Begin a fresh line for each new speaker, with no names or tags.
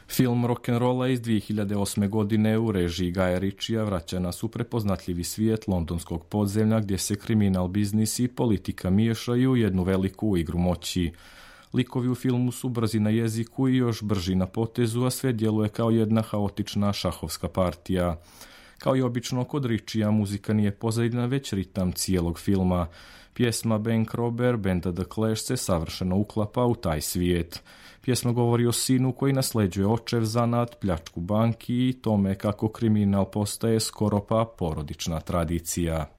Film Rock'n'Rolla iz 2008. godine u režiji Gaja Ritchija vraća nas u prepoznatljivi svijet londonskog podzemlja gdje se kriminal, biznis i politika miješaju u jednu veliku igru moći. Likovi u filmu su brzi na jeziku i još brži na potezu, a sve djeluje kao jedna haotična šahovska partija. Kao i obično kod Ritchija, muzika nije pozadina, već ritam cijelog filma. Pjesma Bank Robber benda The Clash se savršeno uklapa u taj svijet. Pjesma govori o sinu koji nasljeđuje očev zanat, pljačku banki i tome kako kriminal postaje skoro pa porodična tradicija.